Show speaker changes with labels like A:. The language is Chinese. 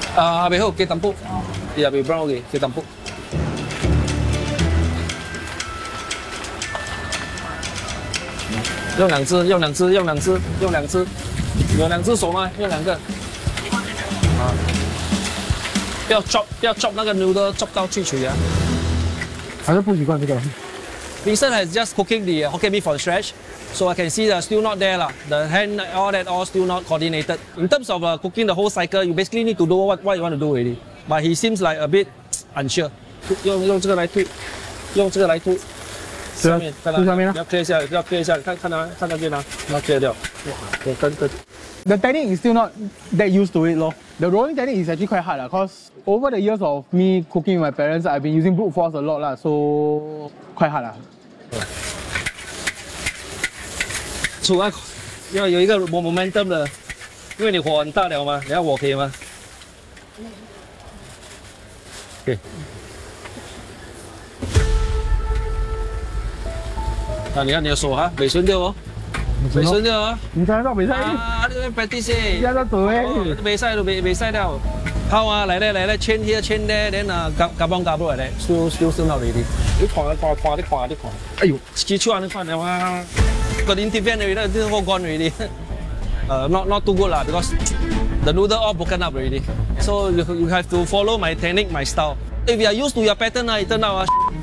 A: Habis okay tampuk. Ya, habis brown okay, okay tampuk. 用两只，用两只，用两只，用两只，有两只手吗？用两个。啊，不要 chop 那个 noodle chop 到去水啊。
B: 还是不习惯这个。
A: Vincent has just cooking the Hokkien mee for the stretch, so I can see the still not there lah. The hand, all that, all still not coordinated. In terms of cooking the whole cycle, you basically need to do what you want to do already. But he seems like a bit unsure. 用这个来推，用这个来推。 下面，
B: 最下面呢？
A: 要 clear 一下，要 clear 一下，看那边啊，要 clear 掉。哇，跟。
B: The technique is still not that used to it, lor. The rolling technique is actually quite hard, because over the years of me cooking with my parents, I've been using brute force a lot, so quite hard.
A: 煮啊，要有一个 momentum 的，因为你火很大了嘛，你要火可以吗？可以。 啊，你看你的手哈，尾顺掉哦，尾顺掉啊！
B: 你睇到未使？
A: 啊，你要 practice 先。
B: 而家得做咧，
A: 未使都未使了。好啊，嚟咧，圈 here 圈 there， then 夾幫嚟咧，still not ready。你看。哎呦，幾處你看了嘛？個 intervene 嚟咧，啲好乾 ready。not too good lah because the noodle all broken up already. So you have to follow my technique, my style. If you are used to your pattern, it turn out